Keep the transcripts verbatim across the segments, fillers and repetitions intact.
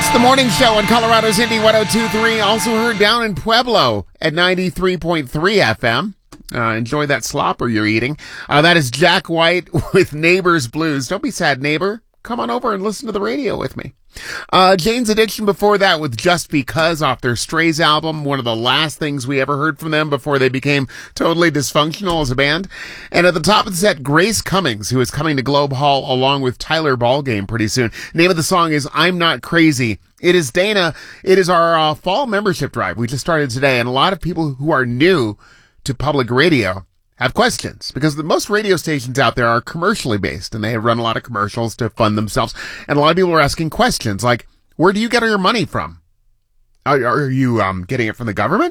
It's the morning show on Colorado's Indy one oh two point three. Also heard down in Pueblo at ninety-three point three F M. Uh, enjoy that slopper you're eating. Uh, that is Jack White with Neighbor's Blues. Don't be sad, neighbor. Come on over and listen to the radio with me. Uh, Jane's Addiction before that with Just Because off their Strays album. One of the last things we ever heard from them before they became totally dysfunctional as a band. And at the top of the set, Grace Cummings, who is coming to Globe Hall along with Tyler Ballgame pretty soon. Name of the song is I'm Not Crazy. It is Dana. It is our uh, fall membership drive. We just started today, and a lot of people who are new to public radio have questions, because the most radio stations out there are commercially based, and they run a lot of commercials to fund themselves. And a lot of people are asking questions like, where do you get your money from? Are, are you um, getting it from the government?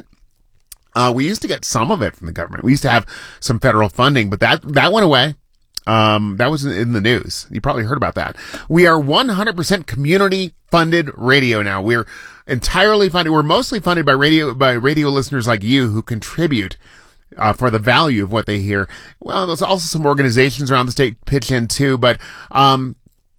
Uh, we used to get some of it from the government. We used to have some federal funding, but that, that went away. Um, that was in the news. You probably heard about that. We are one hundred percent community funded radio now. We're entirely funded. We're mostly funded by radio, by radio listeners like you who contribute Uh, for the value of what they hear. Well, there's also some organizations around the state pitch in too, but, um,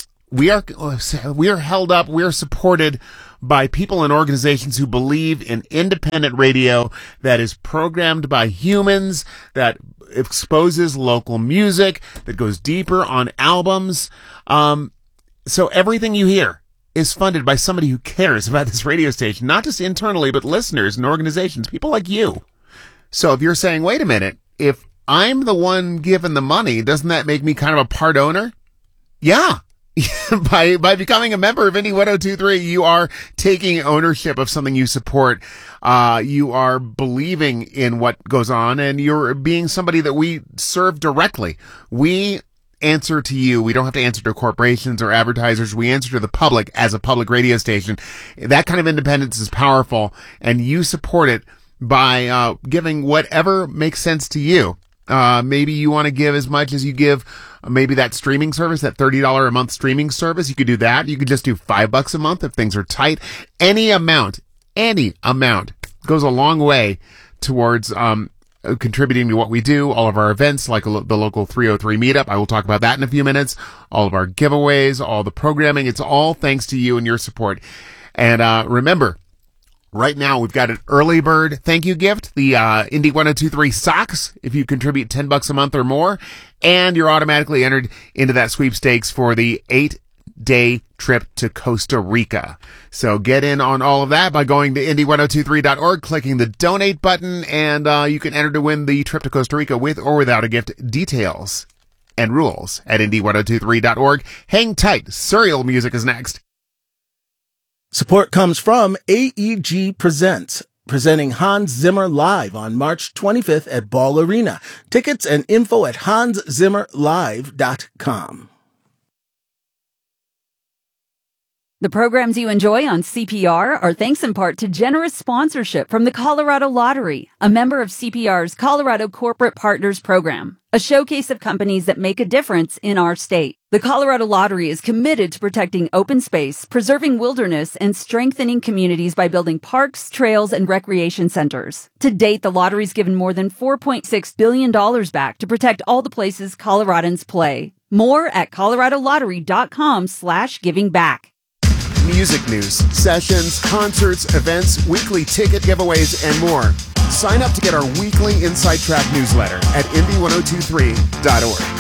we are, we are held up, we are supported by people and organizations who believe in independent radio that is programmed by humans, that exposes local music, that goes deeper on albums. Um, so everything you hear is funded by somebody who cares about this radio station, not just internally, but listeners and organizations, people like you. So if you're saying, wait a minute, if I'm the one given the money, doesn't that make me kind of a part owner? Yeah. by by becoming a member of Indy one oh two point three, you are taking ownership of something you support. Uh, you are believing in what goes on, and you're being somebody that we serve directly. We answer to you. We don't have to answer to corporations or advertisers. We answer to the public as a public radio station. That kind of independence is powerful, and you support it by uh giving whatever makes sense to you. Uh maybe you want to give as much as you give uh, maybe that streaming service, that thirty dollars a month streaming service. You could do that. You could just do five bucks a month if things are tight. Any amount, any amount goes a long way towards um contributing to what we do, all of our events like the local three oh three meetup. I will talk about that in a few minutes. All of our giveaways, all the programming. It's all thanks to you and your support. And uh remember, right now, we've got an early bird thank you gift, the uh, Indy one oh two point three socks, if you contribute ten bucks a month or more, and you're automatically entered into that sweepstakes for the eight-day trip to Costa Rica. So get in on all of that by going to Indy one oh two three dot org, clicking the donate button, and uh, you can enter to win the trip to Costa Rica with or without a gift. Details and rules at Indy one oh two three dot org. Hang tight. Serial music is next. Support comes from A E G Presents, presenting Hans Zimmer live on March twenty-fifth at Ball Arena. Tickets and info at hans zimmer live dot com. The programs you enjoy on C P R are thanks in part to generous sponsorship from the Colorado Lottery, a member of C P R's Colorado Corporate Partners Program, a showcase of companies that make a difference in our state. The Colorado Lottery is committed to protecting open space, preserving wilderness, and strengthening communities by building parks, trails, and recreation centers. To date, the lottery's given more than four point six billion dollars back to protect all the places Coloradans play. More at colorado lottery dot com slash giving back. Music news, sessions, concerts, events, weekly ticket giveaways, and more. Sign up to get our weekly Inside Track newsletter at Indy one oh two three dot org.